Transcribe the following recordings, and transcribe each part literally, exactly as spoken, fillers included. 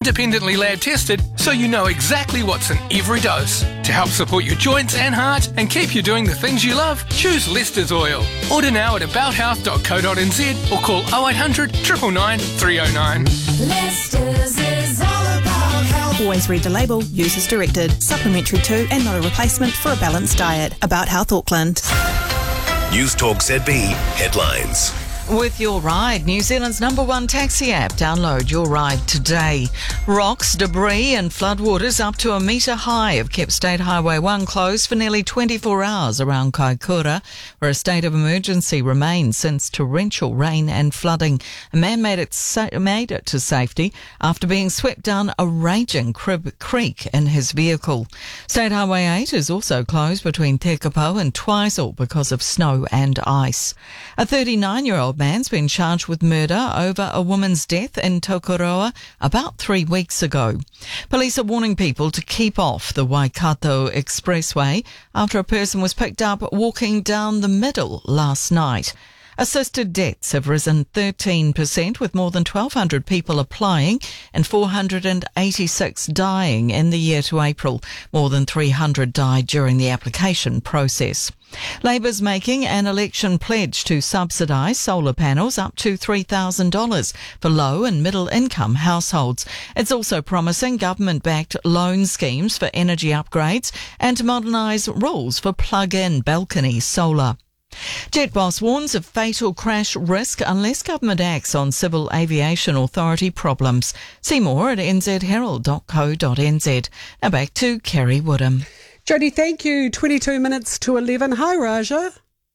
independently lab tested so you know exactly what's in every dose. To help support your joints and heart and keep you doing the things you love, choose Leicester's Oil. Order now at about health dot co dot n z or call oh eight hundred, nine nine nine, three oh nine. Leicester's is all about health. Always read the label, use as directed. Supplementary to and not a replacement for a balanced diet. About Health Auckland. News Talk Z B headlines. With Your Ride, New Zealand's number one taxi app. Download Your Ride today. Rocks, debris and floodwaters up to a metre high have kept State Highway one closed for nearly twenty-four hours around Kaikoura, where a state of emergency remains since torrential rain and flooding. A man made it, sa- made it to safety after being swept down a raging crib creek in his vehicle. State Highway eight is also closed between Tekapo and Twizel because of snow and ice. A thirty-nine-year-old man's been charged with murder over a woman's death in Tokoroa about three weeks ago. Police are warning people to keep off the Waikato Expressway after a person was picked up walking down the middle last night. Assisted deaths have risen thirteen percent, with more than twelve hundred people applying and four hundred eighty-six dying in the year to April. More than three hundred died during the application process. Labor's making an election pledge to subsidise solar panels up to three thousand dollars for low and middle income households. It's also promising government-backed loan schemes for energy upgrades and to modernise rules for plug-in balcony solar. JetBoss warns of fatal crash risk unless government acts on Civil Aviation Authority problems. See more at n z herald dot co dot n z. Now back to Kerry Woodham. Jody, thank you. twenty-two minutes to eleven. Hi, Raja.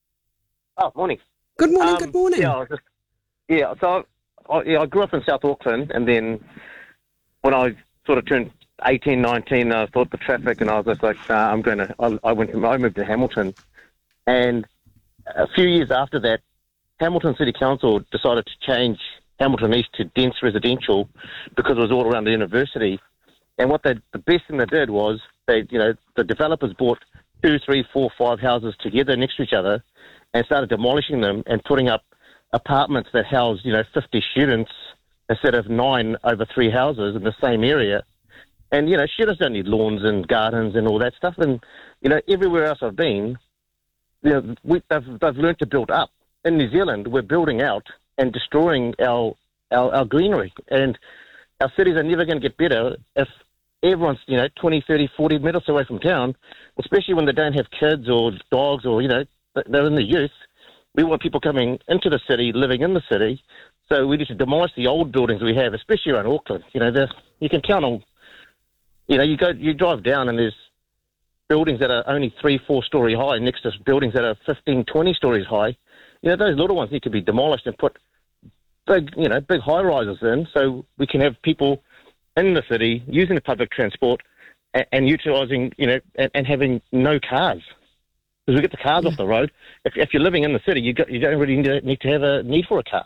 Oh, morning. Good morning, Um, good morning. Yeah, I was just, yeah. So I, yeah, I grew up in South Auckland, and then when I sort of turned eighteen, nineteen, I thought the traffic, and I was just like, nah, I'm going to. I, I went. To, I moved to Hamilton, and a few years after that, Hamilton City Council decided to change Hamilton East to dense residential because it was all around the university. And what they, the best thing they did was they, you know, the developers bought two, three, four, five houses together next to each other and started demolishing them and putting up apartments that housed, you know, fifty students instead of nine over three houses in the same area. And, you know, students don't need lawns and gardens and all that stuff. And, you know, everywhere else I've been, you know, we, they've, they've learned to build up. In New Zealand, we're building out and destroying our, our, our greenery. And our cities are never going to get better if everyone's, you know, twenty, thirty, forty minutes away from town, especially when they don't have kids or dogs or, you know, they're in the youth. We want people coming into the city, living in the city. So we need to demolish the old buildings we have, especially around Auckland. You know, you can count on, you know, you go, you drive down and there's buildings that are only three, four story high next to buildings that are fifteen, twenty stories high. You know, those little ones need to be demolished and put big, you know, big high rises in so we can have people in the city using the public transport and, and utilising, you know, and, and having no cars. Because we get the cars yeah. off the road. If, if you're living in the city, you, got, you don't really need to have a need for a car.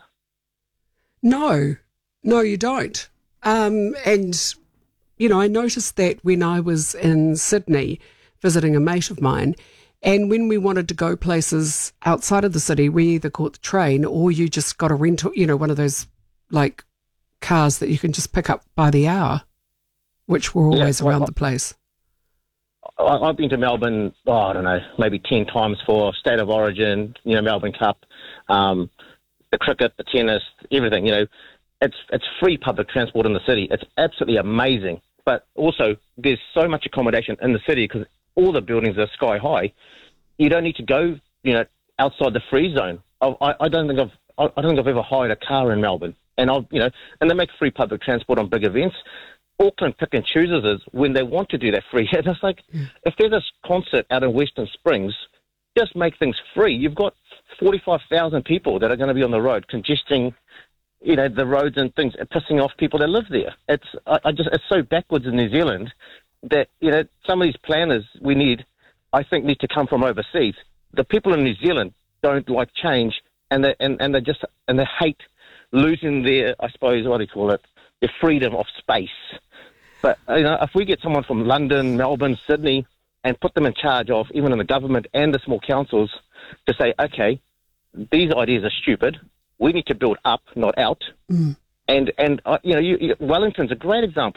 No, no, you don't. Um, and, you know, I noticed that when I was in Sydney visiting a mate of mine, and when we wanted to go places outside of the city, we either caught the train or you just got a rental, you know, one of those, like, cars that you can just pick up by the hour, which were always yeah, around well, the place. I, I've been to Melbourne, oh, I don't know, maybe ten times for State of Origin, you know, Melbourne Cup, um, the cricket, the tennis, everything, you know. It's it's free public transport in the city. It's absolutely amazing. But also, there's so much accommodation in the city because all the buildings are sky high. You don't need to go, you know, outside the free zone. I, I, I don't think I've I don't think I've ever hired a car in Melbourne. And I've, you know, and they make free public transport on big events. Auckland pick and chooses is when they want to do that free. And it's like, mm. if there's a concert out in Western Springs, just make things free. You've got forty-five thousand people that are going to be on the road, congesting, you know, the roads and things, and pissing off people that live there. It's, I, I just, it's so backwards in New Zealand that, you know, some of these planners we need, I think, need to come from overseas. The people in New Zealand don't like change, and they and, and they just and they hate losing their, I suppose, what do you call it, their freedom of space. But, you know, if we get someone from London, Melbourne, Sydney, and put them in charge of, even in the government and the small councils, to say, okay, these ideas are stupid. We need to build up, not out. Mm. And, and uh, you know, you, you, Wellington's a great example.